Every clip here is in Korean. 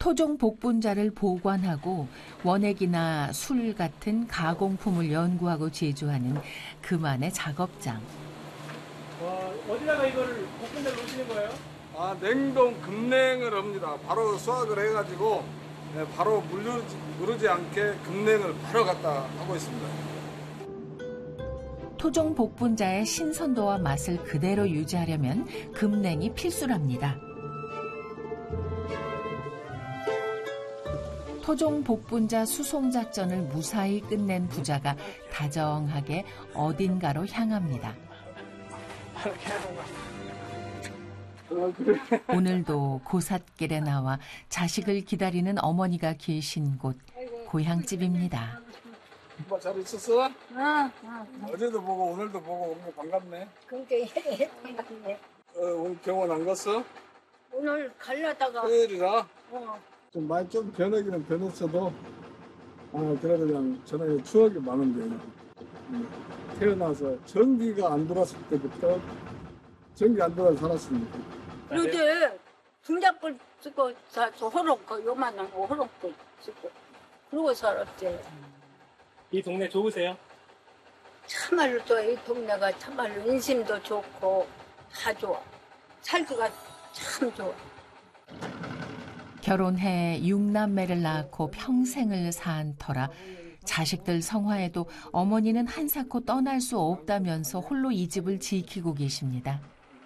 토종 복분자를 보관하고 원액이나 술 같은 가공품을 연구하고 제조하는 그만의 작업장. 어디다가 이거를 복분자를 놓으시는 거예요? 냉동 급냉을 합니다. 바로 수확을 해가지고 바로 무르지 않게 급냉을 바로 갖다 하고 있습니다. 토종 복분자의 신선도와 맛을 그대로 유지하려면 급냉이 필수랍니다. 토종 복분자 수송 작전을 무사히 끝낸 부자가 다정하게 어딘가로 향합니다. 오늘도 고삿길에 나와 자식을 기다리는 어머니가 계신 곳 고향집입니다. 오빠 잘 있었어? 어제도 보고 오늘도 보고 너무 반갑네. 그러니까 반갑네. 오늘 병원 안 갔어? 오늘 가려다가 토요일이라? 좀 많이 좀 변하기는 변했어도 그래도 그냥 저는 추억이 많은데 태어나서 전기가 안 들어왔을 때부터 전기 안 들어와서 살았습니다. 요새 중작불 쓰고 호롱 요만한 호롱불 쓰고 그러고 살았지. 이 동네 좋으세요? 참말로 좋아. 이 동네가 참말로 인심도 좋고 다 좋아. 살기가 참 좋아. 결혼해 6남매를 낳고 평생을 산 터라 자식들 성화에도 어머니는 한사코 떠날 수 없다면서 홀로 이 집을 지키고 계십니다.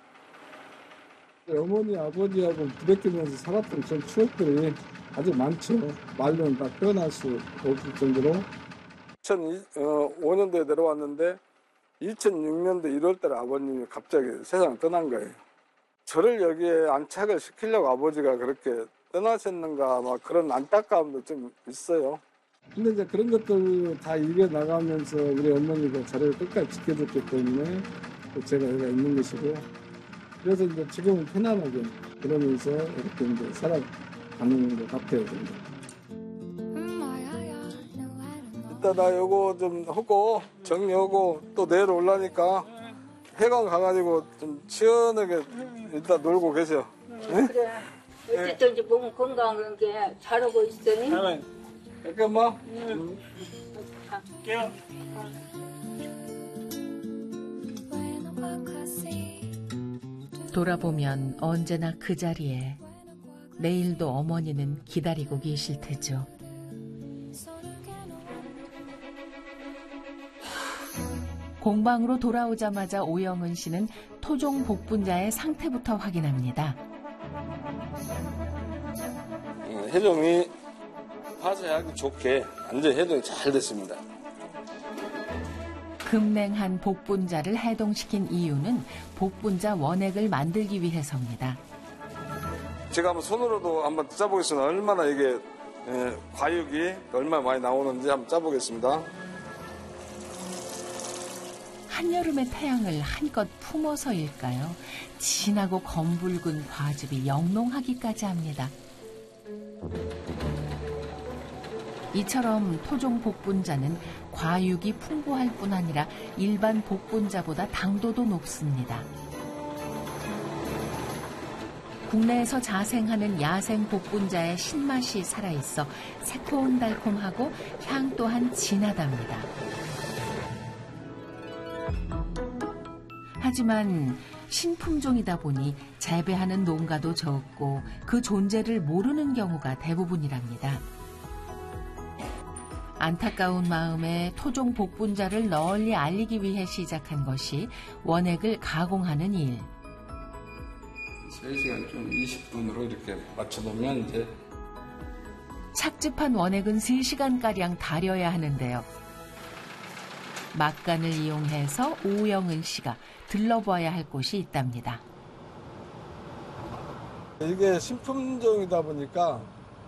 어머니 아버지하고 부대끼면서 살았던 전 추억들이 아주 많죠. 말로는 다 표현할 수 없을 정도로 2005년도에 내려왔는데 2006년도 1월 달에 아버님이 갑자기 세상을 떠난 거예요. 저를 여기에 안착을 시키려고 아버지가 그렇게 떠나셨는가 막 그런 안타까움도 좀 있어요. 근데 이제 그런 것들 다 이겨나가면서 우리 어머니가 저를 끝까지 지켜줬기 때문에 제가 여기가 있는 것이고 그래서 이제 지금은 편안하게 그러면서 이렇게 이제 살아가는 것 같아요. 이따 나 요거 좀 하고 정리하고 또 내일 올라니까 해관 가가지고 좀 시원하게 일단 놀고 계셔. 응? 그래. 어쨌든 이제 몸 건강한 게 잘하고 있으니. 잠깐만. 깨요. 돌아보면 언제나 그 자리에 내일도 어머니는 기다리고 계실 테죠. 공방으로 돌아오자마자 오영은 씨는 토종 복분자의 상태부터 확인합니다. 해동이 화사하기 좋게 완전 해동이 잘 됐습니다. 급냉한 복분자를 해동시킨 이유는 복분자 원액을 만들기 위해서입니다. 제가 한번 손으로도 한번 짜보겠습니다. 얼마나 이게 과육이 얼마나 많이 나오는지 한번 짜보겠습니다. 한여름의 태양을 한껏 품어서일까요? 진하고 검붉은 과즙이 영롱하기까지 합니다. 이처럼 토종 복분자는 과육이 풍부할 뿐 아니라 일반 복분자보다 당도도 높습니다. 국내에서 자생하는 야생 복분자의 신맛이 살아있어 새콤달콤하고 향 또한 진하답니다. 하지만 신품종이다 보니 재배하는 농가도 적고 그 존재를 모르는 경우가 대부분이랍니다. 안타까운 마음에 토종 복분자를 널리 알리기 위해 시작한 것이 원액을 가공하는 일. 3시간 좀 20분으로 이렇게 맞춰놓으면 이제 착즙한 원액은 3시간가량 달여야 하는데요. 막간을 이용해서 오영은 씨가 들러봐야 할 곳이 있답니다. 이게 신품종이다 보니까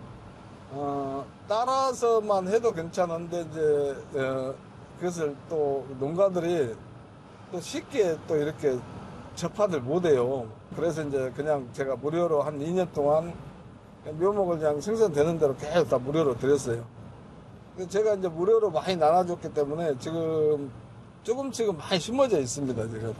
따라서만 해도 괜찮은데 이제 그것을 또 농가들이 또 쉽게 또 이렇게 접하들 못해요. 그래서 이제 그냥 제가 무료로 한 2년 동안 묘목을 그냥 생산되는 대로 계속 다 무료로 드렸어요. 제가 이제 무료로 많이 나눠줬기 때문에 지금 조금씩은 많이 심어져 있습니다. 제가.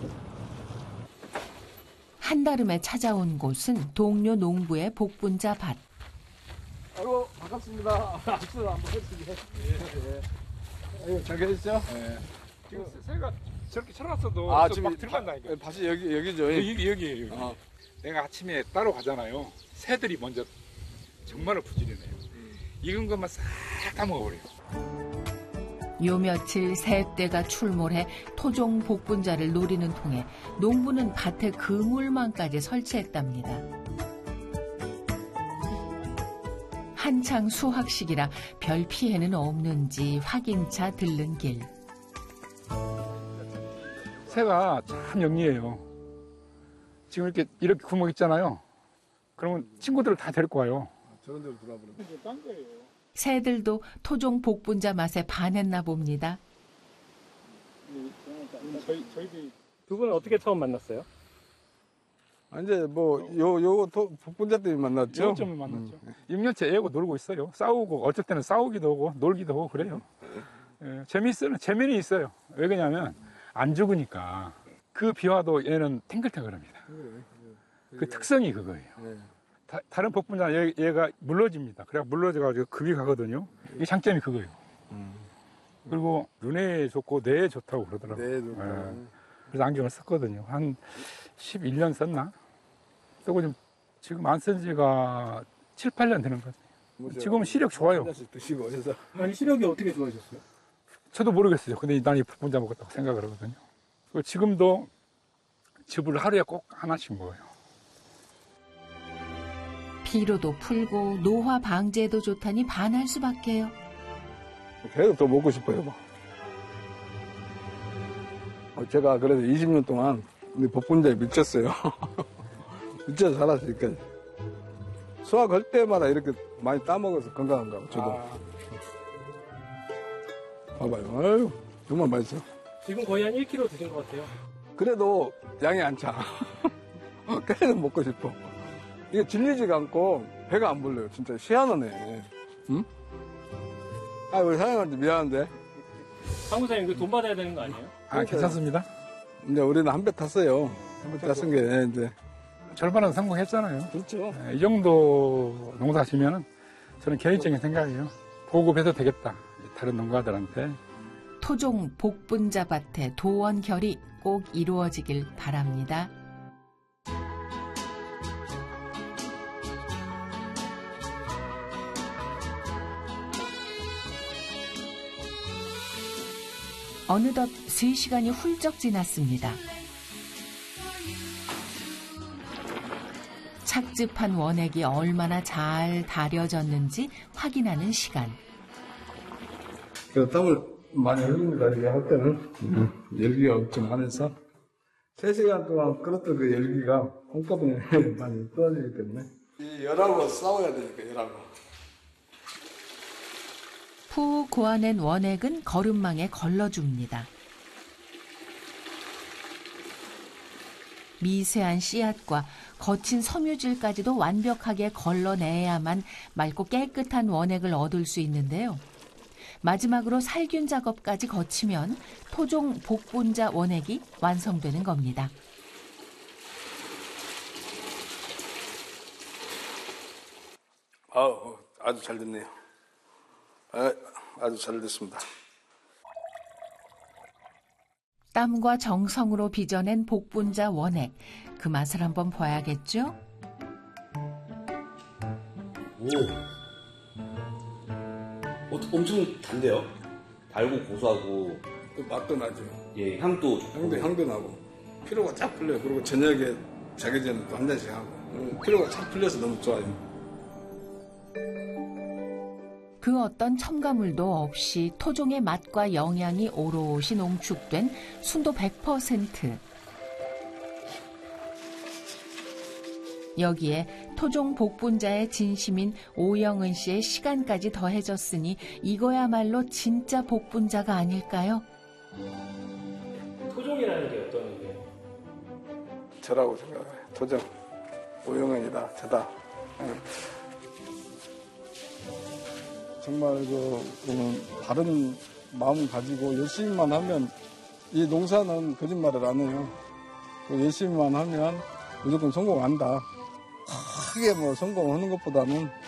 한달음에 찾아온 곳은 동료 농부의 복분자 밭. 아이고, 반갑습니다. 악수 한번 해주세요. 예. 아이고, 잘 계셨죠? 예. 지금 새가 저렇게 쳐놨어도 아, 또 지금 막 들어간다니까. 밭이 여기죠. 여기에요. 여기. 어. 내가 아침에 따로 가잖아요. 새들이 먼저 정말로 부지런해요. 익은 것만 싹 다 먹어버려요. 요 며칠 새떼가 출몰해 토종 복분자를 노리는 통에 농부는 밭에 그물망까지 설치했답니다. 한창 수확식이라 별 피해는 없는지 확인차 들른 길. 새가 참 영리해요. 지금 이렇게 구멍 있잖아요. 그러면 친구들을 다 데리고 와요. 저런 데로 들어와버려. 딴 거예요. 새들도 토종 복분자 맛에 반했나 봅니다. 저희들이 두 분은 어떻게 처음 만났어요? 이제 복분자 때문에 만났죠? 요점을 만났죠. 6년째 애하고 놀고 있어요. 싸우고 어쩔 때는 싸우기도 하고 놀기도 하고 그래요. 예, 재미는 있어요. 왜 그러냐면 안 죽으니까. 그 비와도 얘는 탱글탱글합니다. 그 특성이 그거예요. 네. 다른 복분자 얘가 물러집니다. 그래 물러져가지고 급이 가거든요. 이 장점이 그거예요. 그리고 눈에 좋고 뇌에 좋다고 그러더라고요. 네, 좋다. 예. 그래서 안경을 썼거든요. 한 11년 썼나? 쓰고 지금 안 쓴 지가 7, 8년 되는 것 같아요. 지금은 시력 좋아요. 한 잔씩 드시고 해서. 아니 시력이 어떻게 좋아지셨어요? 저도 모르겠어요. 근데 난 이 복분자 먹었다고 생각을 하거든요. 그리고 지금도 즙을 하루에 꼭 하나씩 먹어요. 피로도 풀고 노화 방제에도 좋다니 반할 수밖에요. 계속 더 먹고 싶어요. 제가 그래서 20년 동안 이 복분자에 미쳤어요. 미쳐서 살았으니까. 수확할 때마다 이렇게 많이 따먹어서 건강한가 봐, 저도. 봐봐요. 아유, 정말 맛있어. 지금 거의 한 1kg 드신 것 같아요. 그래도 양이 안 차. 계속 먹고 싶어. 이게 질리지가 않고 배가 안 불러요. 진짜 희한하네. 응? 우리 사장님한테 미안한데. 상무사님 이거 돈 받아야 되는 거 아니에요? 괜찮습니다. 이제 우리는 한 배 탔어요. 한 배 탔은 게 이제. 절반은 성공했잖아요. 그렇죠. 이 정도 농사지면은 저는 개인적인 생각이에요. 보급해도 되겠다. 다른 농가들한테. 토종 복분자 밭의 도원 결의 꼭 이루어지길 바랍니다. 어느덧 3시간이 훌쩍 지났습니다. 착즙한 원액이 얼마나 잘 다려졌는지 확인하는 시간. 땀을 많이 흘립니다. 이게 할 때는. 열기가 엄청 많아서 3시간 동안 끓었던 그 열기가 한꺼번에 많이 떨어지기 때문에 이 열하고 싸워야 되니까 열하고. 푹 고아낸 원액은 거름망에 걸러줍니다. 미세한 씨앗과 거친 섬유질까지도 완벽하게 걸러내야만 맑고 깨끗한 원액을 얻을 수 있는데요. 마지막으로 살균 작업까지 거치면 토종 복분자 원액이 완성되는 겁니다. 아주 잘 됐네요. 아주 잘 됐습니다. 땀과 정성으로 빚어낸 복분자 원액. 그 맛을 한번 봐야겠죠? 엄청 단데요? 달고 고소하고. 또 맛도 나죠. 예, 향도 좋고. 향도 나고. 피로가 쫙 풀려요. 그리고 저녁에 자기 전에 또 한 잔씩 하고. 피로가 쫙 풀려서 너무 좋아요. 그 어떤 첨가물도 없이 토종의 맛과 영양이 오롯이 농축된 순도 100%. 여기에 토종 복분자의 진심인 오영은 씨의 시간까지 더해졌으니 이거야말로 진짜 복분자가 아닐까요? 토종이라는 게 어떤 의미예요? 저라고 생각해요. 토종. 오영은이다. 저다. 정말 바른 마음 가지고 열심히만 하면 이 농사는 거짓말을 안 해요. 열심히만 하면 무조건 성공한다. 크게 성공하는 것보다는